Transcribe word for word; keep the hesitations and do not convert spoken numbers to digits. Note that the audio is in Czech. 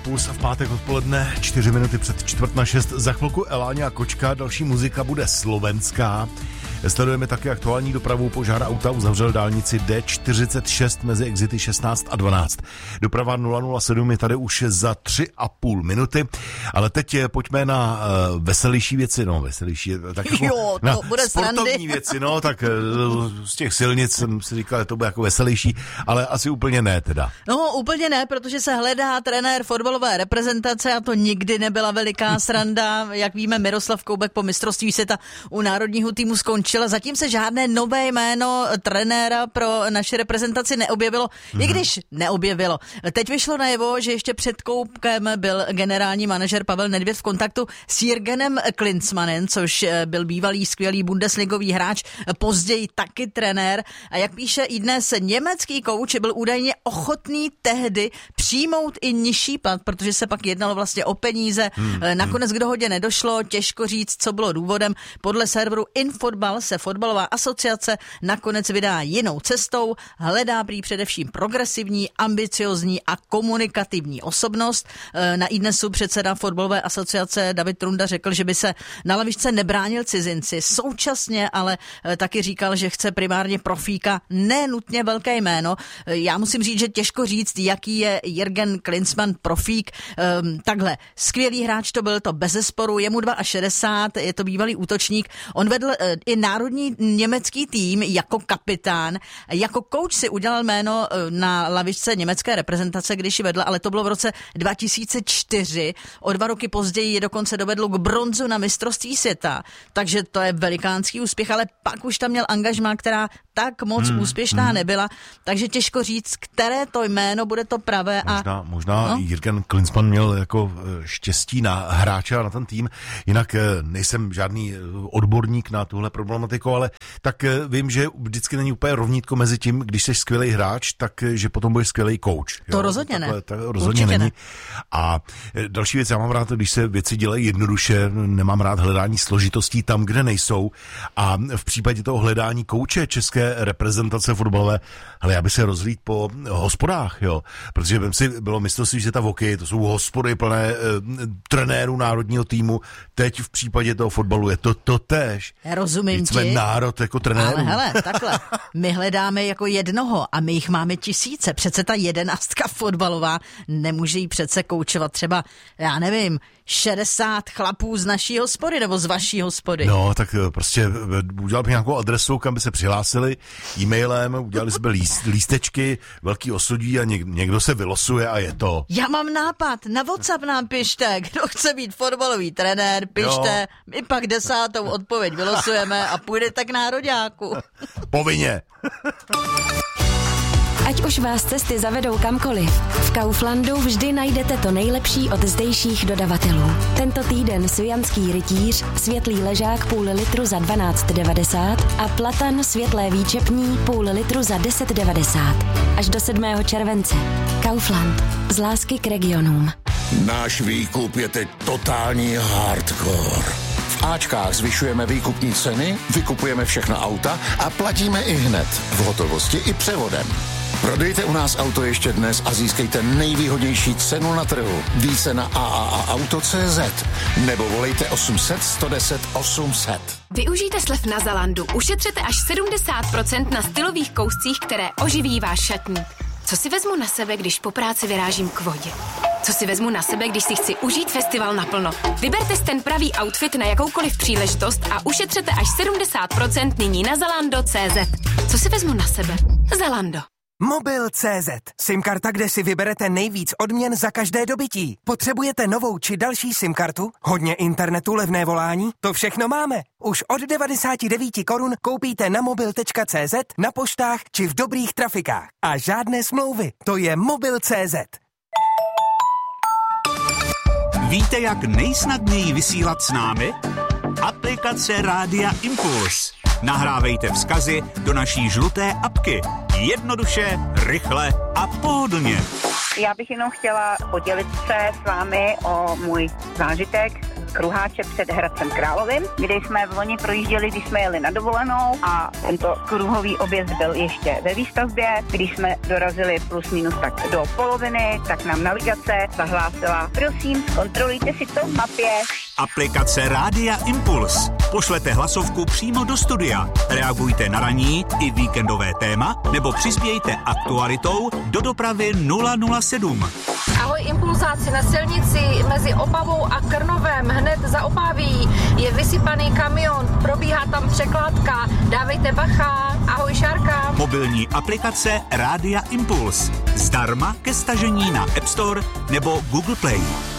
Puls v pátek odpoledne, čtyři minuty před čtvrt na šest. Za chvilku Eláňa Kočka, další muzika bude slovenská. Sledujeme také aktuální dopravu. Požár auta uzavřel dálnici D čtyřicet šest mezi exity šestnáct a dvanáct. Doprava nula nula sedm je tady už za tři a půl minuty. Ale teď pojďme na uh, veselější věci, no veselější, tak jako jo, to na bude sportovní srandy. věci, no tak uh, z těch silnic jsem si říkal, že to bude jako veselější, ale asi úplně ne teda. No úplně ne, protože se hledá trenér fotbalové reprezentace a to nikdy nebyla veliká sranda. Jak víme, Miroslav Koubek po mistrovství světa u národního týmu skončil. Zatím se žádné nové jméno trenéra pro naši reprezentaci neobjevilo, mm-hmm. i když neobjevilo. Teď vyšlo najevo, že ještě před Koubkem byl generální manažer Pavel Nedvěd v kontaktu s Jürgenem Klinsmannem, což byl bývalý skvělý bundesligový hráč, později taky trenér. A jak píše i dnes, německý kouč byl údajně ochotný tehdy přijmout i nižší plat, protože se pak jednalo vlastně o peníze. Hmm. Nakonec k dohodě nedošlo, těžko říct, co bylo důvodem. Podle serveru Infotbal se fotbalová asociace nakonec vydá jinou cestou, hledá prý především progresivní, ambiciozní a komunikativní osobnost. Na iDnesu předseda fotbalové asociace David Trunda řekl, že by se na lavičce nebránil cizinci. Současně ale taky říkal, že chce primárně profíka, ne nutně velké jméno. Já musím říct, že těžko říct, jaký je Jürgen Klinsmann profík. Um, takhle, skvělý hráč to byl, to bezesporu, je mu šedesát dva, je to bývalý útočník. On vedl uh, i národní německý tým jako kapitán. Jako kouč si udělal jméno uh, na lavičce německé reprezentace, když ji vedl, ale to bylo v roce dva tisíce čtyři. O dva roky později je dokonce dovedlo k bronzu na mistrovství světa. Takže to je velikánský úspěch, ale pak už tam měl angažmá, která tak moc hmm, úspěšná hmm. nebyla, takže těžko říct, které to jméno bude to pravé. Možná, a... možná no? Jürgen Klinsmann měl jako štěstí na hráče a na ten tým, jinak nejsem žádný odborník na tuhle problematiku, ale tak vím, že vždycky není úplně rovnítko mezi tím, když jsi skvělý hráč, tak že potom budeš skvělý kouč. To rozhodně ne. Tak rozhodně Určitě není. Ne. A další věc, já mám rád, když se věci dělají jednoduše, nemám rád hledání složitostí tam, kde nejsou. A v případě toho hledání kouče české reprezentace fotbalové, ale já bych se rozhlíd po hospodách, jo, protože vem si, bylo mistrovství světa v hokeji, to jsou hospody plné e, trenérů národního týmu, teď v případě toho fotbalu je to totéž. Já rozumím Víc jsme ti. národ jako trenérů. Ale hele, takhle, my hledáme jako jednoho a my jich máme tisíce, přece ta jedenáctka fotbalová nemůže jí přece koučovat třeba, já nevím, šedesát chlapů z naší hospody nebo z vaší hospody. No, tak prostě udělal bych nějakou adresu, kam by se přihlásili e-mailem, udělali jsme líst, lístečky, velký osudí a něk, někdo se vylosuje a je to. Já mám nápad, na WhatsApp nám pište, kdo chce být fotbalový trenér, pište, jo. My pak desátou odpověď vylosujeme a půjdete k nároďáku. Povinně. Ať už vás cesty zavedou kamkoliv, v Kauflandu vždy najdete to nejlepší od zdejších dodavatelů. Tento týden Svijanský rytíř, světlý ležák půl litru za dvanáct devadesát a platan světlé výčepní půl litru za deset devadesát. Až do sedmého července. Kaufland. Z lásky k regionům. Náš výkup je teď totální hardcore. V Ačkách zvyšujeme výkupní ceny, vykupujeme všechna auta a platíme i hned, v hotovosti i převodem. Prodejte u nás auto ještě dnes a získejte nejvýhodnější cenu na trhu. Více na a a a auto tečka cé zet nebo volejte osm set, sto deset, osm set. Využijte slev na Zalandu. Ušetřete až sedmdesát procent na stylových kouscích, které oživí váš šatník. Co si vezmu na sebe, když po práci vyrážím k vodě? Co si vezmu na sebe, když si chci užít festival naplno? Vyberte si ten pravý outfit na jakoukoliv příležitost a ušetřete až sedmdesát procent nyní na zalando tečka cé zet. Co si vezmu na sebe? Zalando. Mobil tečka cé zet. SIM-karta, kde si vyberete nejvíc odměn za každé dobytí. Potřebujete novou či další SIM-kartu? Hodně internetu, levné volání? To všechno máme. Už od devadesát devět korun koupíte na mobil tečka cé zet, na poštách či v dobrých trafikách. A žádné smlouvy. To je mobil tečka cé zet. Víte, jak nejsnadněji vysílat s námi? Aplikace Rádia Impuls. Nahrávejte vzkazy do naší žluté apky. Jednoduše, rychle a pohodlně. Já bych jenom chtěla podělit se s vámi o můj zážitek kruháče před Hradcem Královým, kde jsme v loni projížděli, když jsme jeli na dovolenou a tento kruhový objezd byl ještě ve výstavbě. Když jsme dorazili plus minus tak do poloviny, tak nám navigace zahlásila: prosím, kontrolujte si to v mapě. Aplikace Rádia Impuls. Pošlete hlasovku přímo do studia. Reagujte na ranní i víkendové téma nebo přispějte aktualitou do dopravy nula nula sedm. Ahoj impulzáci, na silnici mezi Opavou a Krnovem hned za Opaví je vysypaný kamion, probíhá tam překládka, dávejte bacha. Ahoj Šárka. Mobilní aplikace Rádia Impuls. Zdarma ke stažení na App Store nebo Google Play.